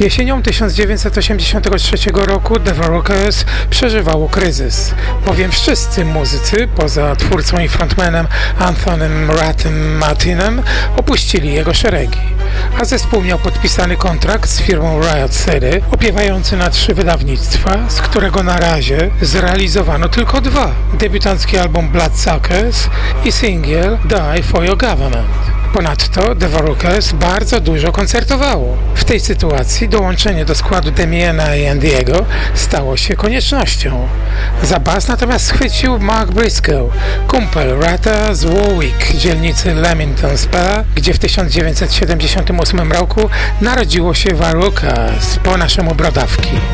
Jesienią 1983 roku The Verrucas przeżywało kryzys, bowiem wszyscy muzycy, poza twórcą i frontmanem Antonym "Ratem" Martinem, opuścili jego szeregi, a zespół miał podpisany kontrakt z firmą Riot City, opiewający na 3 wydawnictwa, z którego na razie zrealizowano tylko 2: debiutancki album Bloodsuckers i singiel Die for Your Government. Ponadto The Verrucas bardzo dużo koncertowało. W tej sytuacji dołączenie do składu Damiena i Andiego stało się koniecznością. Za bas natomiast schwycił Mark Briscoe, kumpel Rata z Warwick, dzielnicy Leamington Spa, gdzie w 1978 roku narodziło się Verrucas, po naszemu brodawki.